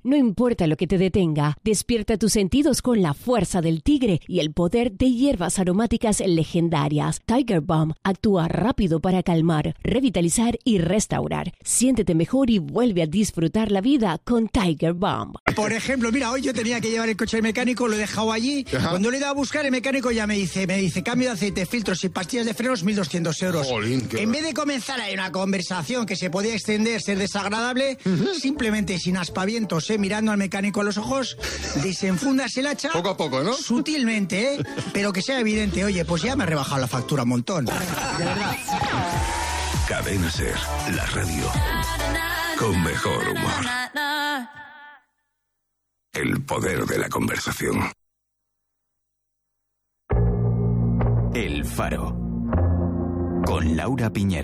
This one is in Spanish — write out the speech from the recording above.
No importa lo que te detenga, despierta tus sentidos con la fuerza del tigre y el poder de hierbas aromáticas legendarias. Tiger Balm actúa rápido para calmar, revitalizar y restaurar. Siéntete mejor y vuelve a disfrutar la vida con Tiger Balm. Por ejemplo, mira, hoy yo tenía que llevar el coche al mecánico, lo he dejado allí. Ajá. Cuando le he ido a buscar, el mecánico ya me dice, cambio de aceite, filtros y pastillas de frenos, 1.200 euros. Jolín, en vez de comenzar ahí una conversación que se podía extender, ser desagradable, simplemente sin aspavientos, mirando al mecánico a los ojos, desenfundas el hacha. Poco a poco, ¿no? Sutilmente, pero que sea evidente. Oye, pues ya me ha rebajado la factura un montón. De verdad. Cadena Ser, la radio con mejor humor. El poder de la conversación. El Faro con Laura Piñera.